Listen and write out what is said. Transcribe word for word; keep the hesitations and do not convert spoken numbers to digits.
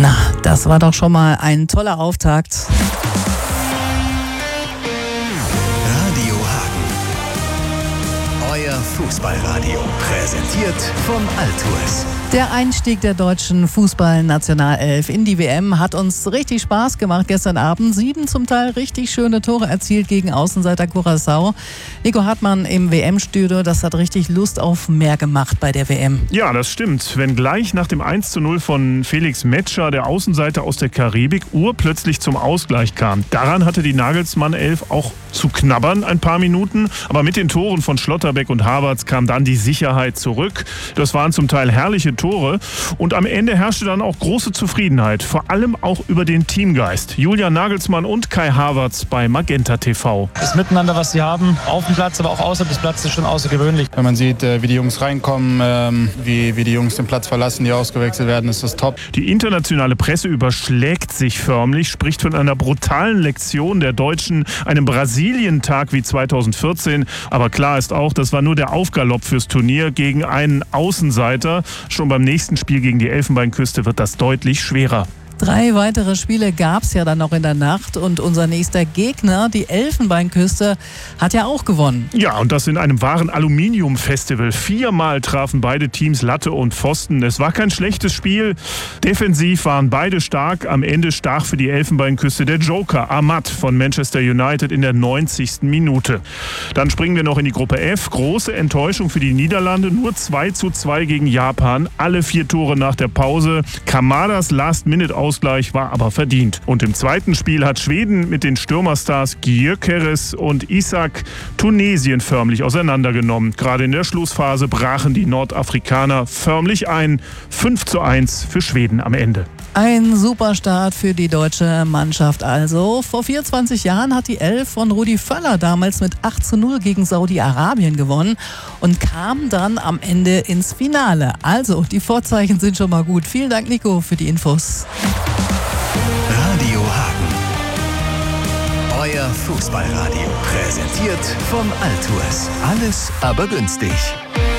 Na, das war doch schon mal ein toller Auftakt. Radio Hagen. Euer Fußballradio. Präsentiert von Altours. Der Einstieg der deutschen Fußballnationalelf in die W M hat uns richtig Spaß gemacht gestern Abend. Sieben zum Teil richtig schöne Tore erzielt gegen Außenseiter Curaçao. Nico Hartmann im W M-Studio, das hat richtig Lust auf mehr gemacht bei der W M. Ja, das stimmt. Wenn gleich nach dem eins zu null von Felix Metscher, der Außenseiter aus der Karibik, urplötzlich zum Ausgleich kam. Daran hatte die Nagelsmann-Elf auch zu knabbern ein paar Minuten. Aber mit den Toren von Schlotterbeck und Havertz kam dann die Sicherheit zurück. Das waren zum Teil herrliche Tore. Und am Ende herrschte dann auch große Zufriedenheit. Vor allem auch über den Teamgeist. Julian Nagelsmann und Kai Havertz bei Magenta T V. Das Miteinander, was sie haben, auf dem Platz, aber auch außerhalb des Platzes, ist schon außergewöhnlich. Wenn man sieht, wie die Jungs reinkommen, wie, wie die Jungs den Platz verlassen, die ausgewechselt werden, ist das top. Die internationale Presse überschlägt sich förmlich, spricht von einer brutalen Lektion der Deutschen, einem Brasilien-Tag wie zweitausendvierzehn. Aber klar ist auch, das war nur der Aufgalopp fürs Turnier gegen einen Außenseiter. Schon beim nächsten Spiel gegen die Elfenbeinküste wird das deutlich schwerer. Drei weitere Spiele gab es ja dann noch in der Nacht und unser nächster Gegner, die Elfenbeinküste, hat ja auch gewonnen. Ja, und das in einem wahren Aluminium-Festival. Viermal trafen beide Teams Latte und Pfosten. Es war kein schlechtes Spiel. Defensiv waren beide stark. Am Ende stach für die Elfenbeinküste der Joker Ahmad von Manchester United in der neunzigsten Minute. Dann springen wir noch in die Gruppe F. Große Enttäuschung für die Niederlande. Nur zwei zu zwei gegen Japan. Alle vier Tore nach der Pause. Kamadas Last-Minute Ausgleich war aber verdient. Und im zweiten Spiel hat Schweden mit den Stürmerstars Gyökeres und Isak Tunesien förmlich auseinandergenommen. Gerade in der Schlussphase brachen die Nordafrikaner förmlich ein. fünf zu eins für Schweden am Ende. Ein Superstart für die deutsche Mannschaft also. Vor vierundzwanzig Jahren hat die Elf von Rudi Völler damals mit acht zu null gegen Saudi-Arabien gewonnen und kam dann am Ende ins Finale. Also, die Vorzeichen sind schon mal gut. Vielen Dank, Nico, für die Infos. Radio Hagen. Euer Fußballradio. Präsentiert von Altours. Alles aber günstig.